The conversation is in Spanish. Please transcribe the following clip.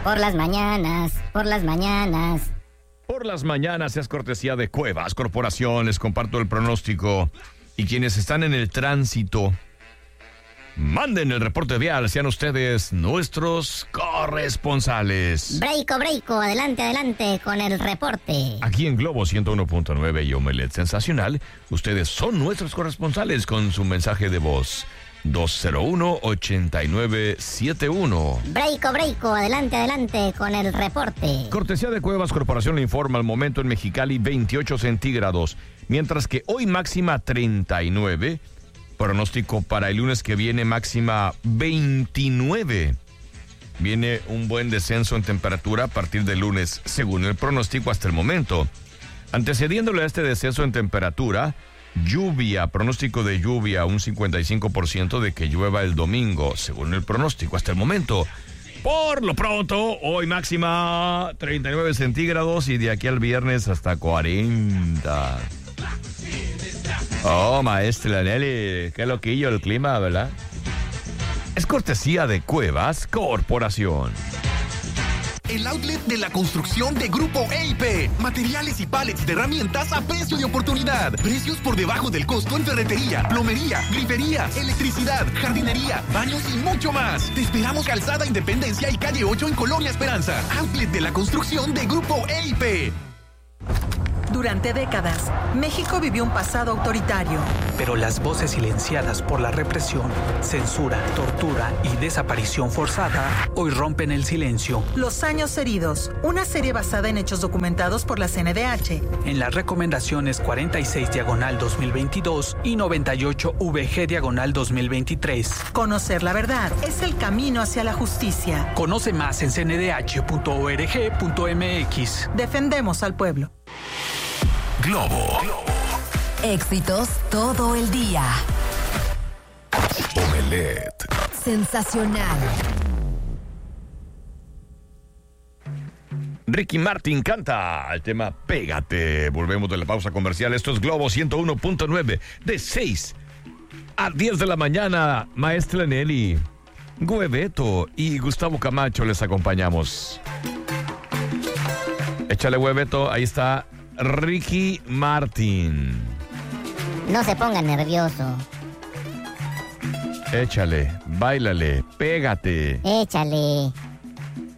Por las mañanas, por las mañanas. Por las mañanas es cortesía de Cuevas Corporación. Les comparto el pronóstico. Y quienes están en el tránsito, manden el reporte vial. Sean ustedes nuestros corresponsales. Breiko, adelante con el reporte. Aquí en Globo 101.9 y Omelet Sensacional, ustedes son nuestros corresponsales con su mensaje de voz. 201-8971. Breiko, adelante con el reporte. Cortesía de Cuevas Corporación le informa al momento en Mexicali 28 centígrados, mientras que hoy máxima 39, pronóstico para el lunes que viene máxima 29. Viene un buen descenso en temperatura a partir del lunes, según el pronóstico hasta el momento. Antecediéndole a este descenso en temperatura, lluvia, pronóstico de lluvia, un 55% de que llueva el domingo, según el pronóstico hasta el momento. Por lo pronto, hoy máxima 39 centígrados y de aquí al viernes hasta 40. Oh, maestra Nelly, qué loquillo el clima, ¿verdad? Es cortesía de Cuevas Corporación. El outlet de la construcción de Grupo EIP. Materiales y pallets de herramientas a precio de oportunidad. Precios por debajo del costo en ferretería, plomería, grifería, electricidad, jardinería, baños y mucho más. Te esperamos Calzada Independencia y Calle 8 en Colonia Esperanza. Outlet de la construcción de Grupo EIP. Durante décadas, México vivió un pasado autoritario. Pero las voces silenciadas por la represión, censura, tortura y desaparición forzada hoy rompen el silencio. Los años heridos, una serie basada en hechos documentados por la CNDH. En las recomendaciones 46/2022 y 98/VG/2023. Conocer la verdad es el camino hacia la justicia. Conoce más en cndh.org.mx. Defendemos al pueblo. Globo. Éxitos todo el día. Omelet. Sensacional. Ricky Martin canta el tema Pégate. Volvemos de la pausa comercial. Esto es Globo 101.9 de 6 a 10 de la mañana. Maestra Nelly, Gueveto y Gustavo Camacho les acompañamos. Échale, Gueveto, ahí está Ricky Martin. No se ponga nervioso. Échale, báilale, pégate. Échale.